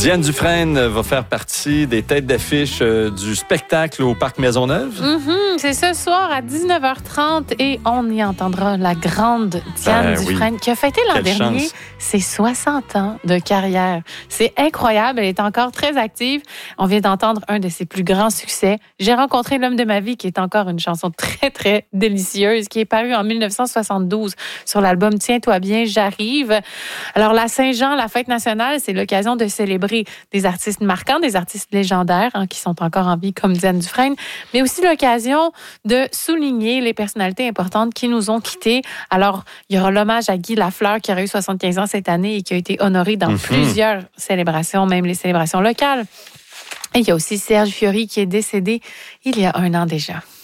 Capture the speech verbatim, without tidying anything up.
Diane Dufresne va faire partie des têtes d'affiche euh, du spectacle au Parc Maisonneuve. Mm-hmm, c'est ce soir à dix-neuf heures trente et on y entendra la grande Diane ben, Dufresne oui. qui a fêté l'an Quelle dernier chance. ses soixante ans de carrière. C'est incroyable, elle est encore très active. On vient d'entendre un de ses plus grands succès. J'ai rencontré l'homme de ma vie, qui est encore une chanson très, très délicieuse, qui est parue en dix-neuf cent soixante-douze sur l'album Tiens-toi bien, j'arrive. Alors, la Saint-Jean, la fête nationale, c'est l'occasion de célébrer des artistes marquants, des artistes légendaires hein, qui sont encore en vie, comme Diane Dufresne, mais aussi l'occasion de souligner les personnalités importantes qui nous ont quittés. Alors, il y aura l'hommage à Guy Lafleur, qui aurait eu soixante-quinze ans cette année et qui a été honoré dans mm-hmm. plusieurs célébrations, même les célébrations locales. Et il y a aussi Serge Fiori qui est décédé il y a un an déjà.